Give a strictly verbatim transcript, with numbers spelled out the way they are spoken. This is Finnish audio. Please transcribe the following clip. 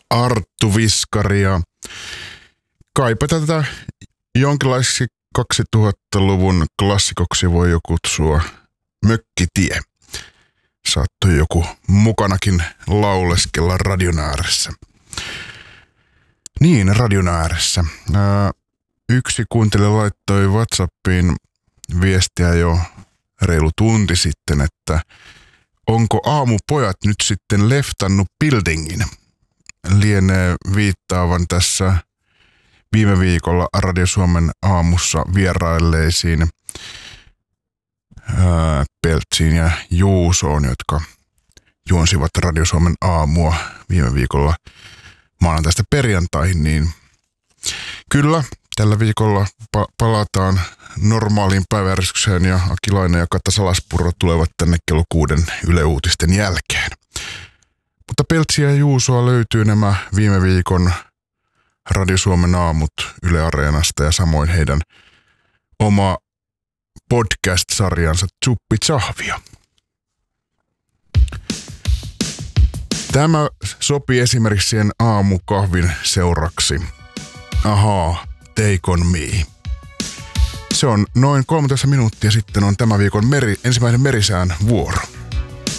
Arttu Viskari ja kaipa tätä jonkinlaiseksi kaksituhattaluvun klassikoksi voi jo kutsua Mökkitie. Saattoi joku mukanakin lauleskella radion ääressä. Niin, radion ääressä. Ää, yksi kuuntelija laittoi WhatsAppiin viestiä jo reilu tunti sitten, että onko aamupojat nyt sitten leftannut buildingin? Lienee viittaavan tässä viime viikolla Radio Suomen aamussa vierailleisiin ää, Peltsiin ja Juusoon, jotka juonsivat Radio Suomen aamua viime viikolla maanantaista perjantaihin, niin kyllä tällä viikolla pa- palataan normaaliin päiväjärjestykseen ja Akilainen ja Katta Salaspuro tulevat tänne kello kuuden Yle Uutisten jälkeen. Mutta Peltsiä ja Juusoa löytyy nämä viime viikon Radio Suomen aamut Yle Areenasta ja samoin heidän oma podcast-sarjansa Tsuppi Tsahvia. Tämä sopii esimerkiksi siihen aamukahvin seuraksi. Ahaa, Take on Me. Se on noin kolmetoista minuuttia sitten on tämän viikon meri, ensimmäisen merisään vuoro.